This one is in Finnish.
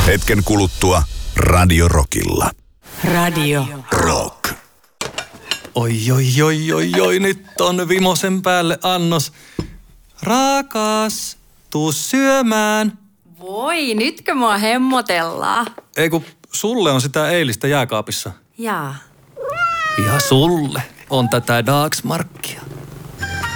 Hetken kuluttua Radio Rockilla. Radio Rock. Oi, nyt on vimosen päälle annos. Rakas, tuu syömään. Voi, nytkö mua hemmotellaan? Ei kun sulle on sitä eilistä jääkaapissa. Jaa. Ja sulle on tätä Dagsmarkia.